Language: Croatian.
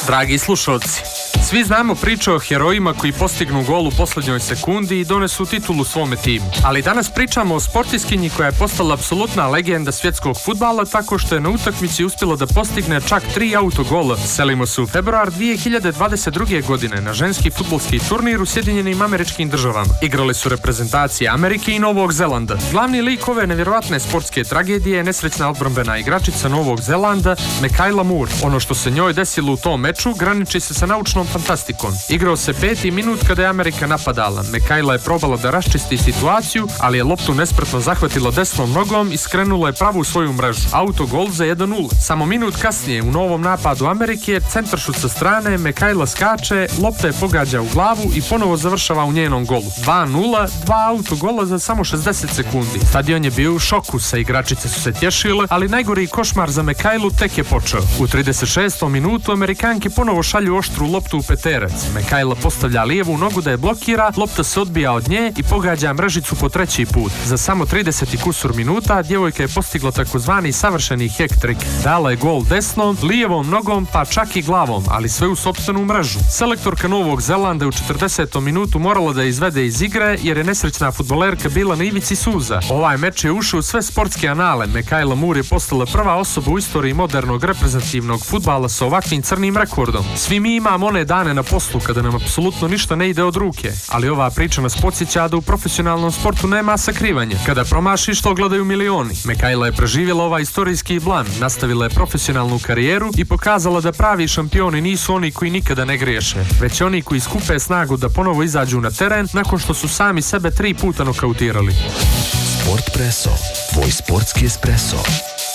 Dragi slušalci, svi znamo priče o herojima koji postignu gol u posljednjoj sekundi i donesu titulu svome timu. Ali danas pričamo o sportiskinji koja je postala apsolutna legenda svjetskog fudbala tako što je na utakmici uspjela da postigne čak 3 autogola. Selimo se u februar 2022. godine na ženski fudbalski turnir u Sjedinjenim Američkim Državama. Igrali su reprezentacije Amerike i Novog Zelanda. Glavni lik ove nevjerojatne sportske tragedije je nesrećna odbrambena igračica Novog Zelanda Mikaela Moore. Ono što se njoj desilo u tom meču graniči se sa naučnom fantastikom. Igrao se 5. minut kada je Amerika napadala. Mikaela je probala da raščisti situaciju, ali je loptu nespretno zahvatila desnom nogom i skrenula je pravu u svoju mrežu. Autogol za 1-0. Samo minut kasnije u novom napadu Amerike centaršut sa strane, Mikaela skače, lopta je pogađa u glavu i ponovo završava u njenom golu. 2-0, 2 autogola za samo 60 sekundi. Stadion je bio u šoku, sa igračice su se tješile, ali najgori košmar za Mikaelu tek je počeo. U 36. minutu Amerikanke ponovo šalju oštru loptu u peterac. Mikaela postavlja lijevu nogu da je blokira, lopta se odbija od nje i pogađa mrežicu po 3. put. Za samo 30 kusur minuta djevojka je postigla takozvani savršeni hack-trick. Dala je gol desnom, lijevom nogom pa čak i glavom, ali sve u sopstvenu mrežu. Selektorka Novog Zelanda u 40. minutu morala da izvede iz igre jer je nesrećna fudbalerka bila na ivici suza. Ovaj meč je ušao u sve sportske anale. Mikaela Moore je postala prva osoba u istoriji modernog reprezentativnog fudbala sa ovakvim crnim rekordom. Svi mi imamo one dane na poslu kada nam apsolutno ništa ne ide od ruke, ali ova priča nas podsjeća da u profesionalnom sportu nema sakrivanja. Kada promašiš, to gledaju milioni. Mikaela je preživjela ovaj istorijski blam, nastavila je profesionalnu karijeru i pokazala da pravi šampioni nisu oni koji nikada ne griješe, već oni koji skupe snagu da ponovo izađu na teren nakon što su sami sebe 3 puta nokautirali. Sport Preso, tvoj sportski espresso.